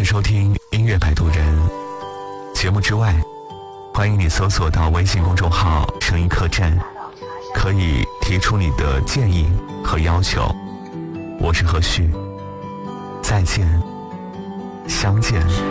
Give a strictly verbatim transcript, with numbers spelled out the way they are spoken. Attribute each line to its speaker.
Speaker 1: 收听音乐摆渡人。节目之外，欢迎你搜索到微信公众号声音客栈，可以提出你的建议和要求。我是何旭，再见，相见。